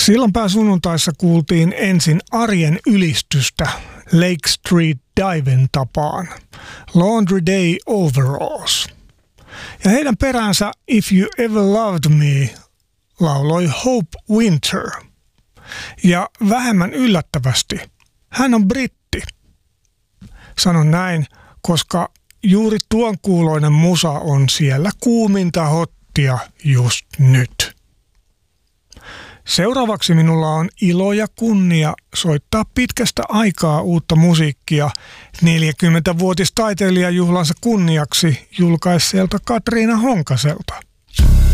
Sillanpää sunnuntaissa kuultiin ensin arjen ylistystä Lake Street Diven tapaan, Laundry Day Overalls. Ja heidän peräänsä If You Ever Loved Me lauloi Hope Winter. Ja vähemmän yllättävästi, hän on britti. Sanon näin, koska juuri tuon kuuloinen musa on siellä kuuminta hottia just nyt. Seuraavaksi minulla on ilo ja kunnia soittaa pitkästä aikaa uutta musiikkia 40-vuotistaiteilijajuhlansa kunniaksi julkaisseelta Katriina Honkaselta.